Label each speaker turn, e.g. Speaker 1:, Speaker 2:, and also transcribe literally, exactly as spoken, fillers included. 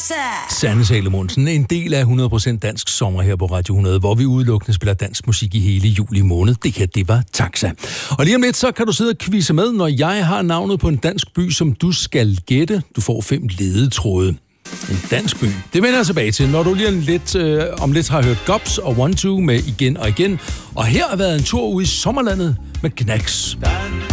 Speaker 1: Taxa!
Speaker 2: Sanne Salomonsen, en del af hundrede procent dansk sommer her på Radio hundrede, hvor vi udelukkende spiller dansk musik i hele juli måned. Det her, det var Taxa. Og lige om lidt, så kan du sidde og quizze med, når jeg har navnet på en dansk by, som du skal gætte. Du får fem ledetråde. En dansk by. Det vender jeg tilbage til, når du lige lidt, øh, om lidt har hørt Gops og One Two med igen og igen. Og her har været en tur ude i sommerlandet med Knacks.